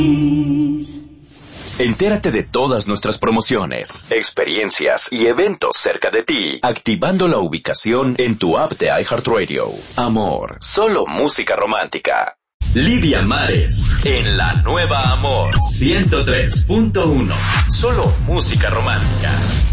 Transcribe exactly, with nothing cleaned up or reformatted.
Entérate de todas nuestras promociones, experiencias y eventos cerca de ti, activando la ubicación en tu app de iHeartRadio. Amor, solo música romántica. Lidia Mares, en la nueva Amor ciento tres punto uno. Solo música romántica.